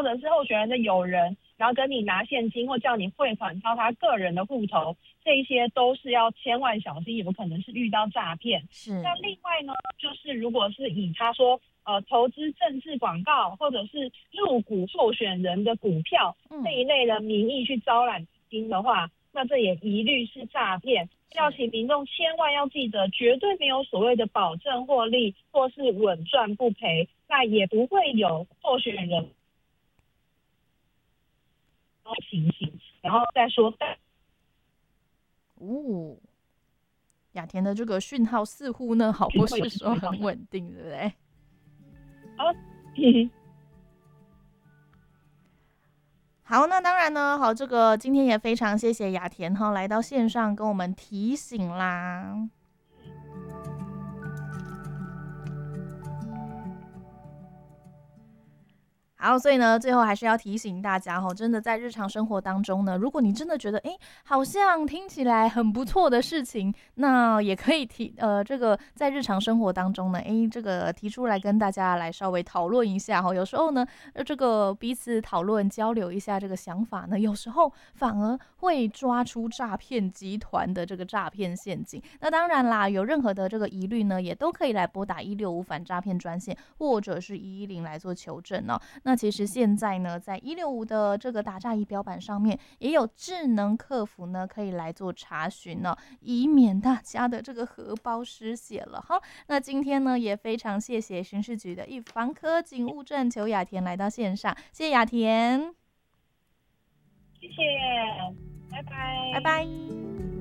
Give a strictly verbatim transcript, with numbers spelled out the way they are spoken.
者是候选人的友人，然后跟你拿现金或叫你汇款到他个人的户头，这些都是要千万小心，有可能是遇到诈骗。 是。 那另外呢，就是如果是以他说呃投资政治广告或者是入股候选人的股票、嗯、这一类的名义去招揽金的话，那这也一律是诈骗。要请民众千万要记得，绝对没有所谓的保证获利或是稳赚不赔，那也不会有候选人情形。然后再说哦，雅恬的这个讯号似乎呢，好不是说很稳定，对不对？ 好， 好，那当然呢，好，这个今天也非常谢谢雅恬哈来到线上跟我们提醒啦。好，所以呢，最后还是要提醒大家哈，真的在日常生活当中呢，如果你真的觉得哎，好像听起来很不错的事情，那也可以提呃，这个在日常生活当中呢，哎，这个提出来跟大家来稍微讨论一下哈。有时候呢，这个彼此讨论交流一下这个想法呢，有时候反而会抓出诈骗集团的这个诈骗陷阱。那当然啦，有任何的这个疑虑呢，也都可以来拨打一六五反诈骗专线，或者是一一零来做求证哦。那其实现在呢，在一六五的这个打诈仪表板上面，也有智能客服呢，可以来做查询呢、哦，以免大家的这个荷包失血了哈。那今天呢，也非常谢谢巡视局的一防科警务证邱雅恬来到线上，谢谢雅恬， 谢谢，拜拜， 拜拜。